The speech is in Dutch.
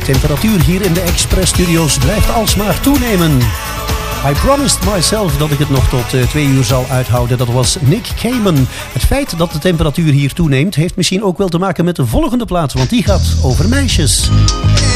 temperatuur hier in de Express Studios blijft alsmaar toenemen. I promised myself dat ik het nog tot 2 uur zal uithouden. Dat was Nick Cayman. Het feit dat de temperatuur hier toeneemt heeft misschien ook wel te maken met de volgende plaat, want die gaat over meisjes.